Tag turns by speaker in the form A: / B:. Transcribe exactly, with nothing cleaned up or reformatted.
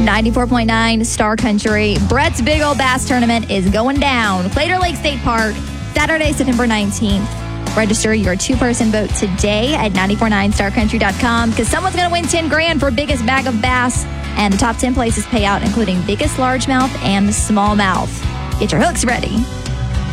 A: ninety-four point nine Star Country. Brett's Big Old Bass Tournament is going down. Claytor Lake State Park, Saturday, September nineteenth. Register your two-person boat today at nine four nine star country dot com because someone's going to win ten grand for biggest bag of bass. And the top ten places pay out, including biggest largemouth and smallmouth. Get your hooks ready.